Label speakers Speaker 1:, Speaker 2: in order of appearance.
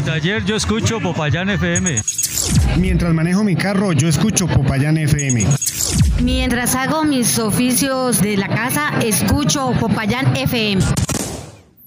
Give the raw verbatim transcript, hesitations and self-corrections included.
Speaker 1: taller yo escucho Popayán F M.
Speaker 2: Mientras manejo mi carro yo escucho Popayán F M.
Speaker 3: Mientras hago mis oficios de la casa escucho Popayán F M.